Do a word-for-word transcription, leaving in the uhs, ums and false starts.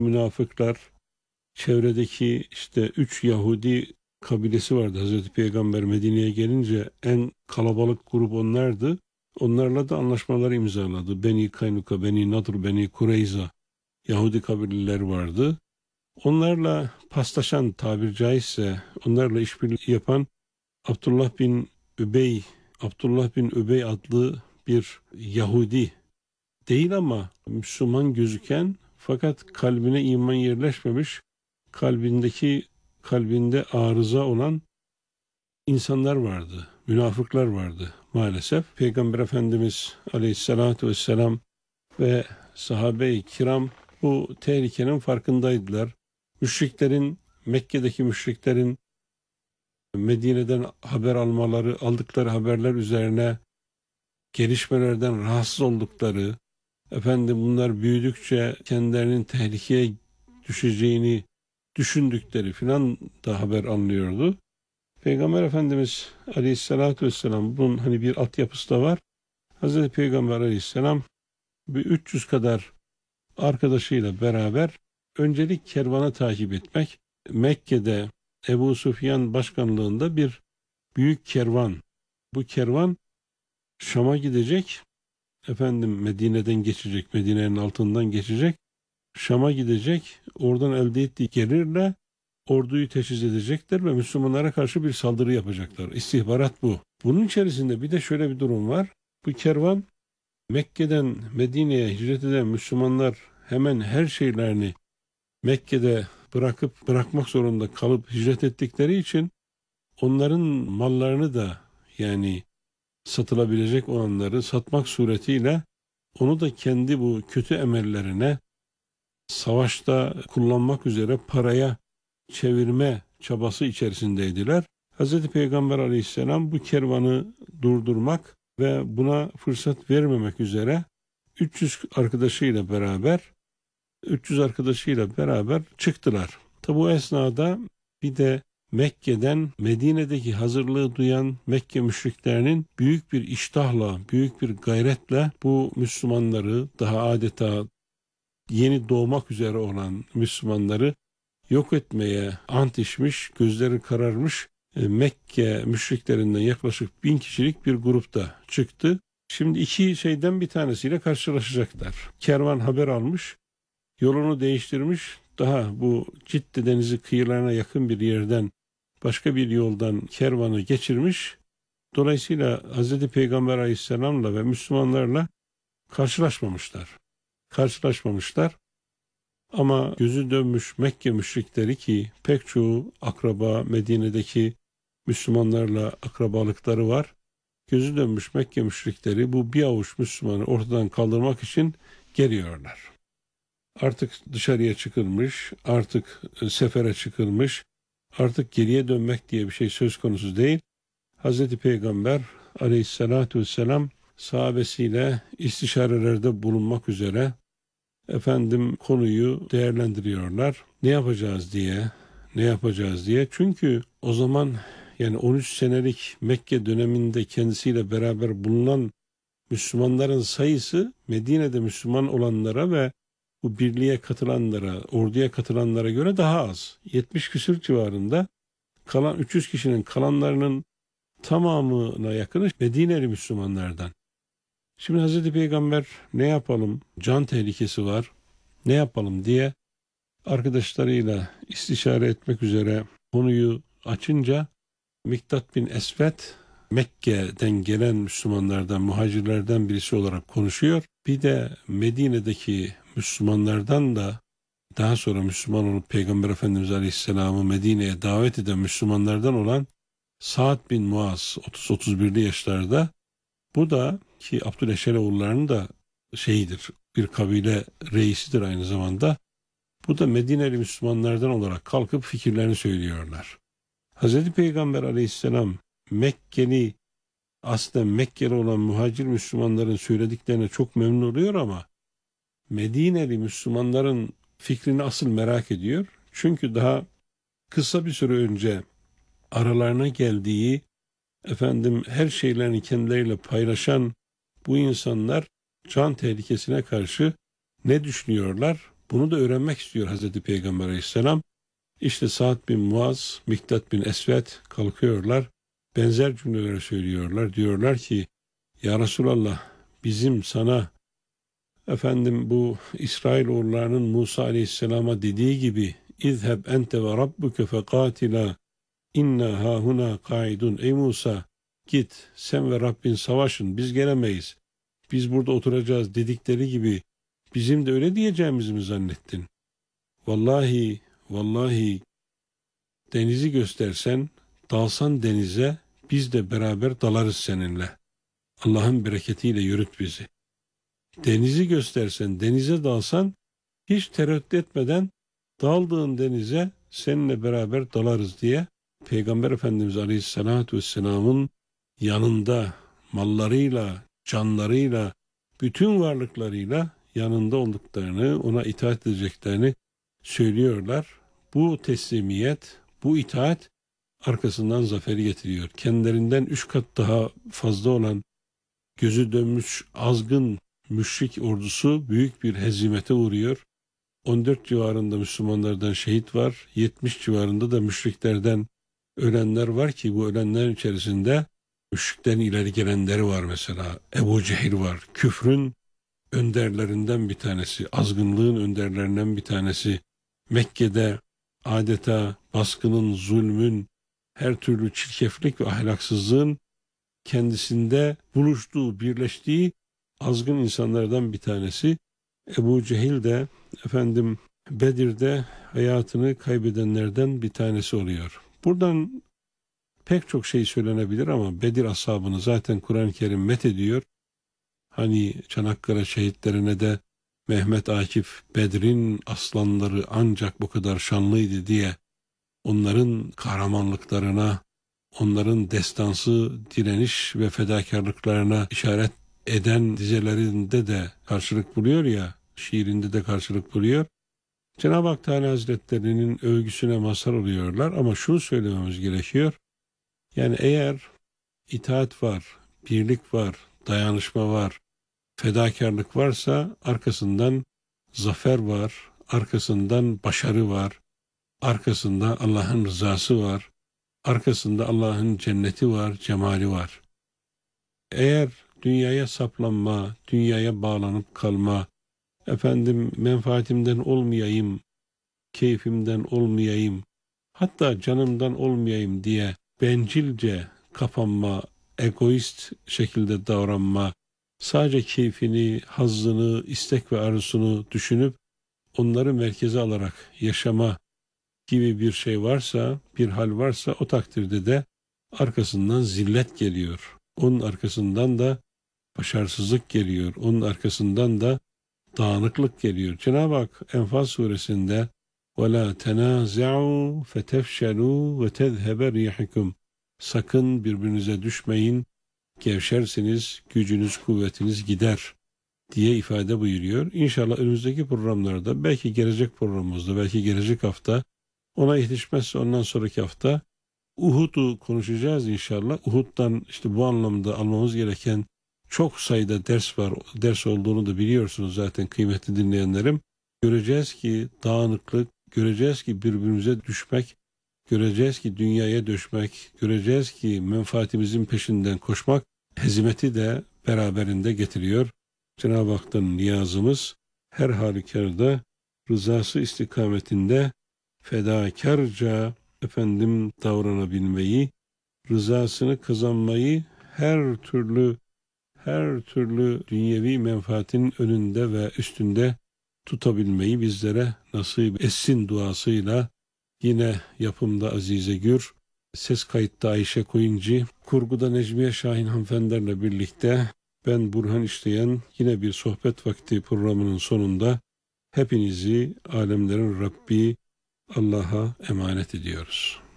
münafıklar, çevredeki işte üç Yahudi kabilesi vardı. Hazreti Peygamber Medine'ye gelince en kalabalık grup onlardı. Onlarla da anlaşmalar imzaladı. Beni Kaynuka, Beni Nadır, Beni Kureyza Yahudi kabileler vardı. Onlarla paslaşan, tabir caizse onlarla işbirliği yapan Abdullah bin Übey, Abdullah bin Übey adlı bir Yahudi değil ama Müslüman gözüken fakat kalbine iman yerleşmemiş, kalbindeki kalbinde arıza olan insanlar vardı, münafıklar vardı maalesef. Peygamber Efendimiz Aleyhisselatü Vesselam ve sahabe-i kiram bu tehlikenin farkındaydılar. Müşriklerin, Mekke'deki müşriklerin Medine'den haber almaları, aldıkları haberler üzerine gelişmelerden rahatsız oldukları, efendim bunlar büyüdükçe kendilerinin tehlikeye düşeceğini düşündükleri filan da haber alınıyordu. Peygamber Efendimiz Aleyhisselatü Vesselam bunun hani bir altyapısı da var. Hazreti Peygamber Aleyhisselam bir üç yüz kadar arkadaşıyla beraber öncelik kervanı takip etmek. Mekke'de Ebu Süfyan başkanlığında bir büyük kervan. Bu kervan Şam'a gidecek. Efendim Medine'den geçecek, Medine'nin altından geçecek. Şam'a gidecek. Oradan elde ettiği gelirle orduyu teçhiz edecekler ve Müslümanlara karşı bir saldırı yapacaklar. İstihbarat bu. Bunun içerisinde bir de şöyle bir durum var. Bu kervan Mekke'den Medine'ye hicret eden Müslümanlar hemen her şeylerini Mekke'de bırakıp bırakmak zorunda kalıp hicret ettikleri için onların mallarını da yani satılabilecek olanları satmak suretiyle onu da kendi bu kötü emellerine savaşta kullanmak üzere paraya çevirme çabası içerisindeydiler. Hz. Peygamber Aleyhisselam bu kervanı durdurmak ve buna fırsat vermemek üzere üç yüz arkadaşıyla beraber üç yüz arkadaşıyla beraber çıktılar. Tabi bu esnada bir de Mekke'den Medine'deki hazırlığı duyan Mekke müşriklerinin büyük bir iştahla, büyük bir gayretle bu Müslümanları daha adeta yeni doğmak üzere olan Müslümanları yok etmeye ant içmiş, gözleri kararmış Mekke müşriklerinden yaklaşık bin kişilik bir grupta çıktı. Şimdi iki şeyden bir tanesiyle karşılaşacaklar. Kervan haber almış, yolunu değiştirmiş, daha bu Cidde denizi kıyılarına yakın bir yerden başka bir yoldan kervanı geçirmiş. Dolayısıyla Hz. Peygamber Aleyhisselam'la ve Müslümanlarla karşılaşmamışlar. Karşılaşmamışlar. Ama gözü dönmüş Mekke müşrikleri ki pek çoğu akraba Medine'deki Müslümanlarla akrabalıkları var. Gözü dönmüş Mekke müşrikleri bu bir avuç Müslümanı ortadan kaldırmak için geliyorlar. Artık dışarıya çıkılmış, artık sefere çıkılmış, artık geriye dönmek diye bir şey söz konusu değil. Hazreti Peygamber Aleyhisselatü Vesselam sahabesiyle istişarelerde bulunmak üzere efendim konuyu değerlendiriyorlar. Ne yapacağız diye, ne yapacağız diye. Çünkü o zaman yani on üç senelik Mekke döneminde kendisiyle beraber bulunan Müslümanların sayısı Medine'de Müslüman olanlara ve bu birliğe katılanlara, orduya katılanlara göre daha az. yetmiş küsur civarında. Kalan üç yüz kişinin kalanlarının tamamına yakını Medineli Müslümanlardan. Şimdi Hazreti Peygamber ne yapalım, can tehlikesi var, ne yapalım diye arkadaşlarıyla istişare etmek üzere konuyu açınca Miktat bin Esved Mekke'den gelen Müslümanlardan, muhacirlerden birisi olarak konuşuyor. Bir de Medine'deki Müslümanlardan da daha sonra Müslüman olup Peygamber Efendimiz Aleyhisselam'ı Medine'ye davet eden Müslümanlardan olan Sa'd bin Muaz otuz otuz birli yaşlarda, bu da ki Abdüleşeloğullarının da şeyidir, bir kabile reisidir aynı zamanda. Bu da Medineli Müslümanlardan olarak kalkıp fikirlerini söylüyorlar. Hazreti Peygamber Aleyhisselam Mekkeli, aslında Mekkeli olan muhacir Müslümanların söylediklerine çok memnun oluyor ama Medineli Müslümanların fikrini asıl merak ediyor. Çünkü daha kısa bir süre önce aralarına geldiği, efendim her şeylerini kendileriyle paylaşan bu insanlar can tehlikesine karşı ne düşünüyorlar? Bunu da öğrenmek istiyor Hazreti Peygamber Aleyhisselam. İşte Sa'd bin Muaz, Miktat bin Esved kalkıyorlar. Benzer cümleleri söylüyorlar. Diyorlar ki ya Resulallah, bizim sana efendim bu İsrailoğullarının Musa Aleyhisselam'a dediği gibi İzheb ente ve rabbuke fekatila inna hahuna kaidun. Ey Musa, git sen ve Rabbin savaşın, biz gelemeyiz, biz burada oturacağız dedikleri gibi bizim de öyle diyeceğimizi mi zannettin? Vallahi vallahi denizi göstersen, dalsan denize, biz de beraber dalarız seninle. Allah'ın bereketiyle yürüt bizi. Denizi göstersen, denize dalsan, hiç tereddüt etmeden daldığın denize seninle beraber dalarız diye Peygamber Efendimiz Aleyhisselatü Vesselam'ın yanında mallarıyla, canlarıyla, bütün varlıklarıyla yanında olduklarını, ona itaat edeceklerini söylüyorlar. Bu teslimiyet, bu itaat arkasından zaferi getiriyor. Kendilerinden üç kat daha fazla olan gözü dönmüş azgın müşrik ordusu büyük bir hezimete uğruyor. on dört civarında Müslümanlardan şehit var. yetmiş civarında da müşriklerden ölenler var ki bu ölenlerin içerisinde müşrikten ileri gelenleri var mesela. Ebu Cehil var. Küfrün önderlerinden bir tanesi. Azgınlığın önderlerinden bir tanesi. Mekke'de adeta baskının, zulmün, her türlü çirkeflik ve ahlaksızlığın kendisinde buluştuğu, birleştiği azgın insanlardan bir tanesi. Ebu Cehil de efendim Bedir'de hayatını kaybedenlerden bir tanesi oluyor. Buradan pek çok şey söylenebilir ama Bedir ashabını zaten Kur'an-ı Kerim methediyor. Hani Çanakkale şehitlerine de Mehmet Akif Bedir'in aslanları ancak bu kadar şanlıydı diye onların kahramanlıklarına, onların destansı direniş ve fedakarlıklarına işaret eden dizelerinde de karşılık buluyor ya, şiirinde de karşılık buluyor. Cenab-ı Hak Teala Hazretleri'nin övgüsüne mazhar oluyorlar ama şunu söylememiz gerekiyor. Yani eğer itaat var, birlik var, dayanışma var, fedakarlık varsa arkasından zafer var, arkasından başarı var, arkasında Allah'ın rızası var, arkasında Allah'ın cenneti var, cemali var. Eğer dünyaya saplanma, dünyaya bağlanıp kalma, efendim menfaatimden olmayayım, keyfimden olmayayım, hatta canımdan olmayayım diye bencilce kapanma, egoist şekilde davranma, sadece keyfini, hazzını, istek ve arzusunu düşünüp onları merkeze alarak yaşama gibi bir şey varsa, bir hal varsa o takdirde de arkasından zillet geliyor. Onun arkasından da başarısızlık geliyor. Onun arkasından da dağınıklık geliyor. Cenab-ı Hak Enfal suresinde وَلَا تَنَازَعُوا فَتَفْشَلُوا وَتَذْهَبَ رِيحِكُمْ Sakın birbirinize düşmeyin, gevşersiniz, gücünüz, kuvvetiniz gider diye ifade buyuruyor. İnşallah önümüzdeki programlarda, belki gelecek programımızda, belki gelecek hafta, ona yetişmezse ondan sonraki hafta Uhud'u konuşacağız inşallah. Uhud'dan işte bu anlamda almamız gereken çok sayıda ders var. Ders olduğunu da biliyorsunuz zaten kıymetli dinleyenlerim. Göreceğiz ki dağınıklık, göreceğiz ki birbirimize düşmek, göreceğiz ki dünyaya düşmek, göreceğiz ki menfaatimizin peşinden koşmak hezimeti de beraberinde getiriyor. Cenab-ı Hak'tan niyazımız her halükarda rızası istikametinde fedakarca efendim davranabilmeyi, rızasını kazanmayı her türlü her türlü dünyevi menfaatin önünde ve üstünde tutabilmeyi bizlere nasip etsin duasıyla yine yapımda Azize Gür, ses kayıtta Ayşe Koyuncu, kurguda Necmiye Şahin hanımefendilerle birlikte ben Burhan İşleyen yine bir sohbet vakti programının sonunda hepinizi alemlerin Rabbi Allah'a emanet ediyoruz.